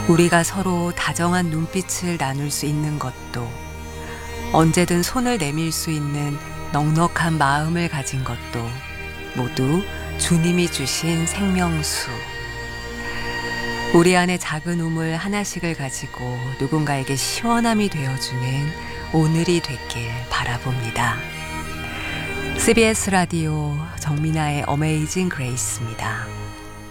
우리가 서로 다정한 눈빛을 나눌 수 있는 것도, 언제든 손을 내밀 수 있는 넉넉한 마음을 가진 것도 모두 주님이 주신 생명수. 우리 안에 작은 우물 하나씩을 가지고 누군가에게 시원함이 되어주는 오늘이 됐길 바라봅니다. CBS 라디오 정민아의 어메이징 그레이스입니다.